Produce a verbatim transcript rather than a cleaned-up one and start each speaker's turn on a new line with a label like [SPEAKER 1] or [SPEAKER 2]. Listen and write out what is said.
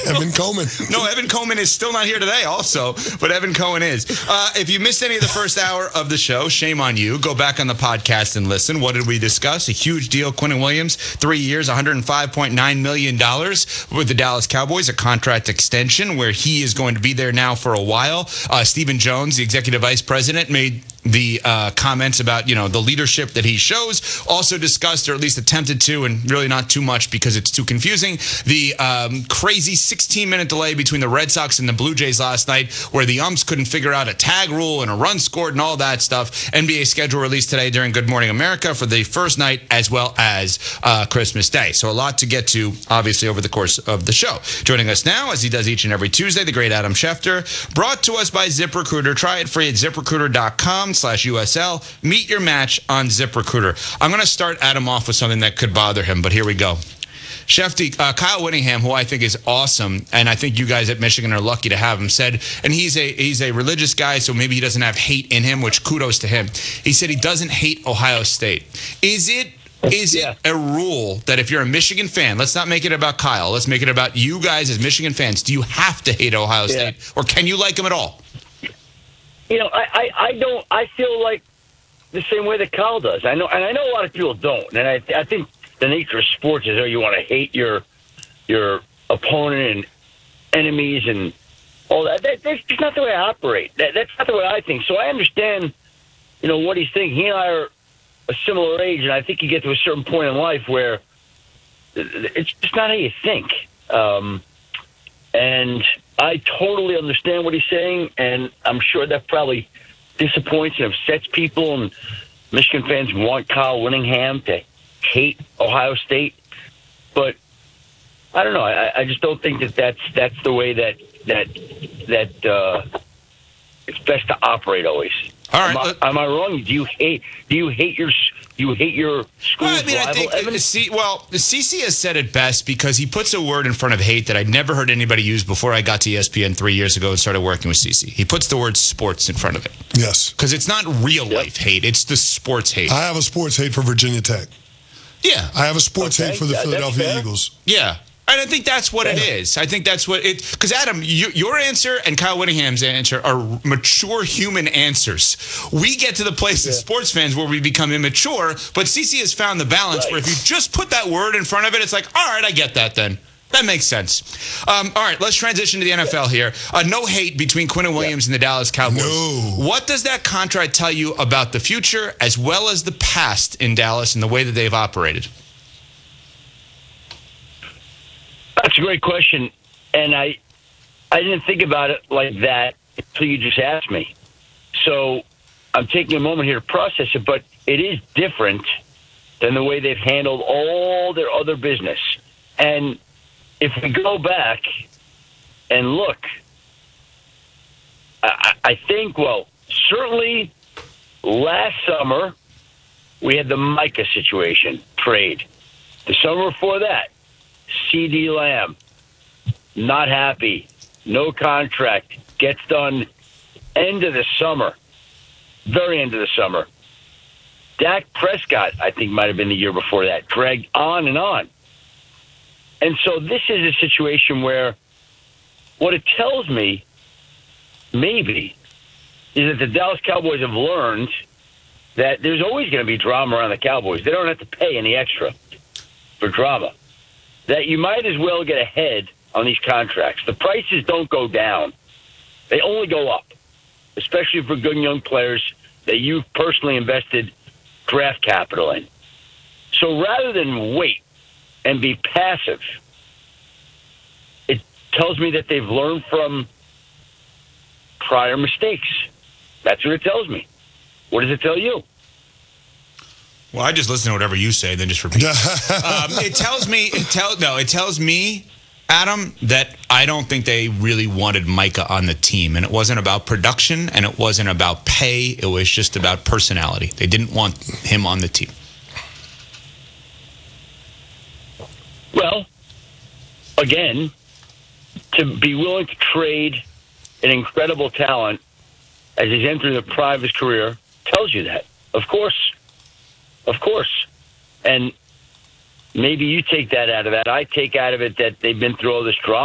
[SPEAKER 1] Evan Coleman.
[SPEAKER 2] No, Evan Coleman is still not here today also, but Evan Cohen is. Uh, if you missed any of the first hour of the show, shame on you. Go back on the podcast and listen. What did we discuss? A huge deal. Quinnen Williams, three years, one hundred five point nine million dollars with the Dallas Cowboys, a contract extension where he is going to be there now for a while. Uh, Stephen Jones, the executive vice president, made the uh, comments about, you know, the leadership that he shows. Also discussed, or at least attempted to, and really not too much because it's too confusing, the um, crazy sixteen-minute delay between the Red Sox and the Blue Jays last night where the umps couldn't figure out a tag rule and a run scored and all that stuff. N B A schedule released today during Good Morning America for the first night as well as uh, Christmas Day. So a lot to get to, obviously, over the course of the show. Joining us now, as he does each and every Tuesday, the great Adam Schefter, brought to us by ZipRecruiter. Try it free at ZipRecruiter.com slash USL. Meet your match on ZipRecruiter. I'm going to start Adam off with something that could bother him, but here we go. Shefty, uh, Kyle Whittingham, who I think is awesome, and I think you guys at Michigan are lucky to have him, said, and he's a he's a religious guy, so maybe he doesn't have hate in him, which kudos to him. He said he doesn't hate Ohio State. Is it is yeah. it a rule that if you're a Michigan fan, let's not make it about Kyle, let's make it about you guys as Michigan fans, do you have to hate Ohio State, yeah. or can you like them at all?
[SPEAKER 3] You know, I, I, I don't. I feel like the same way that Kyle does. I know, and I know a lot of people don't. And I, I think the nature of sports is that you want to hate your your opponent and enemies and all that. that that's just not the way I operate. That, that's not the way I think. So I understand, you know, what he's thinking. He and I are a similar age, and I think you get to a certain point in life where it's just not how you think. Um, and I totally understand what he's saying, and I'm sure that probably disappoints and upsets people, and Michigan fans want Kyle Whittingham to hate Ohio State. But I don't know. I, I just don't think that that's, that's the way that that that uh, it's best to operate always.
[SPEAKER 2] All right.
[SPEAKER 3] Am I, am I wrong? Do you hate? Do you hate your? Do you hate your school's
[SPEAKER 2] well, I mean,
[SPEAKER 3] rival?
[SPEAKER 2] I think
[SPEAKER 3] Evan?
[SPEAKER 2] C, well, C C has said it best because he puts a word in front of hate that I'd never heard anybody use before I got to E S P N three years ago and started working with C C. He puts the word sports in front of it.
[SPEAKER 1] Yes.
[SPEAKER 2] Because it's not real life hate; it's the sports hate.
[SPEAKER 1] I have a sports hate for Virginia Tech.
[SPEAKER 2] Yeah.
[SPEAKER 1] I have a sports
[SPEAKER 3] okay.
[SPEAKER 1] hate for the
[SPEAKER 3] yeah,
[SPEAKER 1] Philadelphia Eagles.
[SPEAKER 2] Yeah. And I think that's what
[SPEAKER 1] yeah.
[SPEAKER 2] it is. I think that's what it... Because, Adam, you, your answer and Kyle Whittingham's answer are mature human answers. We get to the place yeah. as sports fans where we become immature, but C C has found the balance right. where if you just put that word in front of it, it's like, all right, I get that then. That makes sense. Um, all right, let's transition to the N F L here. Uh, no hate between Quinnen Williams yeah. and the Dallas Cowboys.
[SPEAKER 1] No.
[SPEAKER 2] What does that contract tell you about the future as well as the past in Dallas and the way that they've operated?
[SPEAKER 3] That's a great question, and I I didn't think about it like that until you just asked me. So I'm taking a moment here to process it, but it is different than the way they've handled all their other business. And if we go back and look, I, I think, well, certainly last summer we had the Micah situation trade. The summer before that, CeeDee Lamb, not happy, no contract, gets done end of the summer, very end of the summer. Dak Prescott, I think, might have been the year before that, dragged on and on. And so this is a situation where what it tells me, maybe, is that the Dallas Cowboys have learned that there's always going to be drama around the Cowboys. They don't have to pay any extra for drama. That you might as well get ahead on these contracts. The prices don't go down. They only go up, especially for good young players that you've personally invested draft capital in. So rather than wait and be passive, it tells me that they've learned from prior mistakes. That's what it tells me. What does it tell you?
[SPEAKER 2] Well, I just listen to whatever you say, then just repeat. um, it tells me, it tell, no, it tells me, Adam, that I don't think they really wanted Micah on the team. And it wasn't about production, and it wasn't about pay. It was just about personality. They didn't want him on the team.
[SPEAKER 3] Well, again, to be willing to trade an incredible talent as he's entering the prime of his career tells you that. Of course. Of course. And maybe you take that out of that. I take out of it that they've been through all this drama.